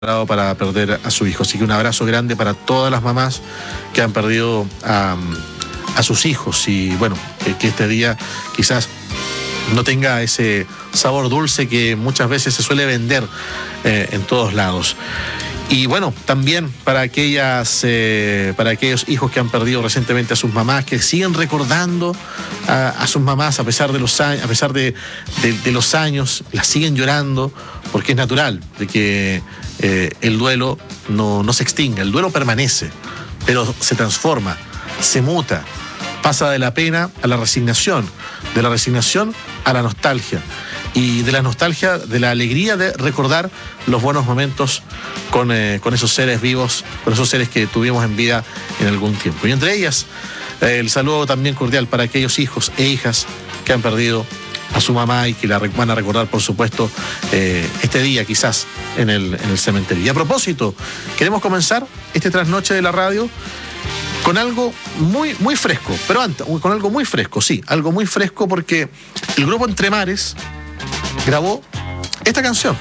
para perder a su hijo. Así que un abrazo grande para todas las mamás que han perdido a sus hijos. Y bueno, que este día quizás no tenga ese sabor dulce que muchas veces se suele vender en todos lados. Y bueno, también para aquellos hijos que han perdido recientemente a sus mamás, que siguen recordando a sus mamás a pesar de los años, los años, las siguen llorando, porque es natural de que el duelo no se extinga, el duelo permanece, pero se transforma, se muta, pasa de la pena a la resignación, de la resignación a la nostalgia, y de la nostalgia, de la alegría de recordar los buenos momentos con esos seres vivos, con esos seres que tuvimos en vida en algún tiempo. Y entre ellas, el saludo también cordial para aquellos hijos e hijas que han perdido a su mamá y que la van a recordar, por supuesto, este día quizás en el cementerio. Y a propósito, queremos comenzar este trasnoche de la radio con algo muy, muy fresco, pero antes, con algo muy fresco, sí, algo muy fresco, porque el grupo Entre Mares grabó esta canción.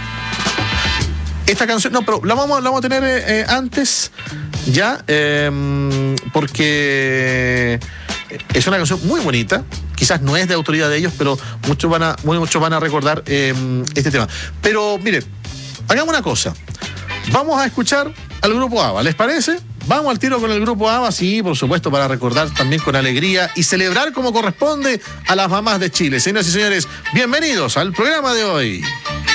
Esta canción, no, pero la vamos a tener antes ya, porque es una canción muy bonita. Quizás no es de autoridad de ellos, pero muchos van a recordar este tema. Pero mire, hagamos una cosa. Vamos a escuchar al grupo ABBA, ¿les parece? Vamos al tiro con el grupo ABBA, sí, por supuesto, para recordar también con alegría y celebrar como corresponde a las mamás de Chile. Señoras y señores, bienvenidos al programa de hoy.